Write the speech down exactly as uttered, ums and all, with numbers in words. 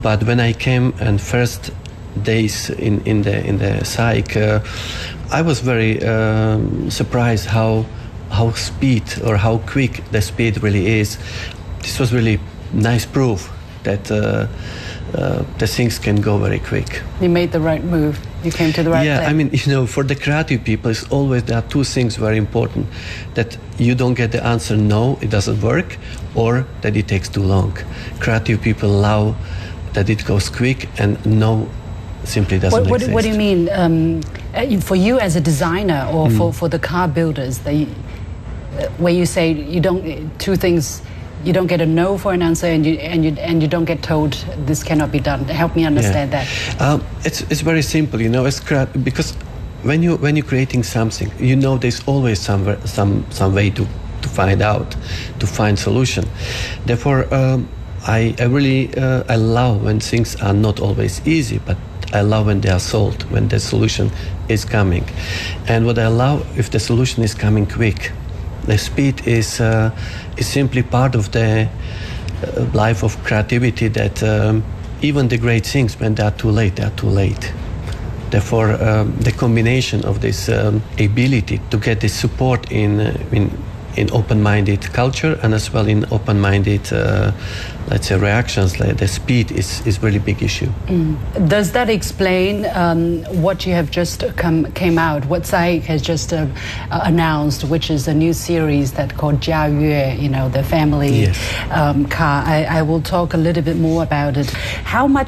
But when I came and first days in, in the in the psych, uh, I was very um, surprised how how speed or how quick the speed really is. This was really nice proof that uh, uh, the things can go very quick. You made the right move. You came to the right yeah, place. I mean, you know, for the creative people, it's always there are two things very important: that you don't get the answer no, it doesn't work, or that it takes too long. Creative people allow that it goes quick, and no simply doesn't what, what, exist. what do you mean? Um, for you as a designer, or mm. for, for the car builders, they, uh, where you say you don't, two things, you don't get a no for an answer, and you and you and you don't get told this cannot be done. Help me understand yeah. that. Um, it's it's very simple, you know. It's because when you when you're creating something, you know there's always some some some way to to find out, to find solution. Therefore. Um, I, I really uh, I love when things are not always easy, but I love when they are solved, when the solution is coming. And what I love, if the solution is coming quick, the speed is uh, is simply part of the uh, life of creativity, that um, even the great things, when they are too late, they are too late. Therefore, um, the combination of this um, ability to get this support in uh, in in open-minded culture, and as well in open-minded, uh, let's say, reactions, like the speed is is really big issue. Mm. Does that explain um, what you have just come came out? What Psy has just uh, uh, announced, which is a new series that called Jia Yue, you know, the family yes. um, car. I, I will talk a little bit more about it. How much